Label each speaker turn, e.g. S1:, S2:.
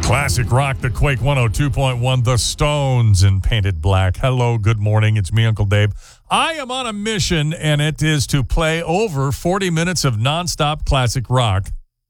S1: Classic rock, the Quake 102.1, The Stones in Painted Black. Hello, good morning. It's me, Uncle Dave. I am on a mission, and it is to play over 40 minutes of nonstop classic rock